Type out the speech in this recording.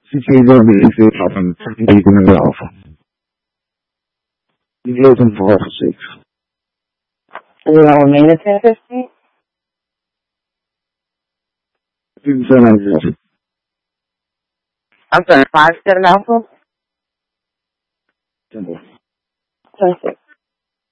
CT going to be easy from 8 Alpha. You live in 406. Is it on remain at 1050? You can send that. I'm sorry, 57 Alpha? 10. 26.